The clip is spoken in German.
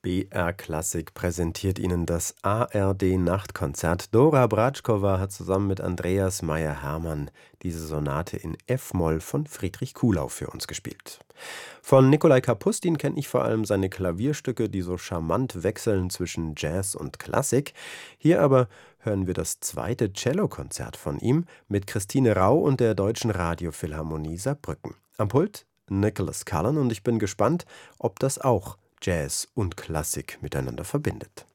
BR Klassik präsentiert Ihnen das ARD-Nachtkonzert. Dora Bratschkova hat zusammen mit Andreas Meier-Hermann diese Sonate in F-Moll von Friedrich Kuhlau für uns gespielt. Von Nikolai Kapustin kenne ich vor allem seine Klavierstücke, die so charmant wechseln zwischen Jazz und Klassik. Hier aber hören wir das zweite Cellokonzert von ihm mit Christine Rau und der Deutschen Radiophilharmonie Saarbrücken. Am Pult Nicholas Cullen, und ich bin gespannt, ob das auch Jazz und Klassik miteinander verbindet.